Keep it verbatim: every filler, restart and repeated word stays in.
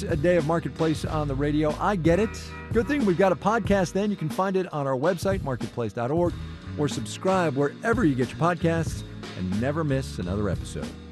missed a day of Marketplace on the radio. I get it. Good thing we've got a podcast then. You can find it on our website, marketplace dot org, or subscribe wherever you get your podcasts and never miss another episode.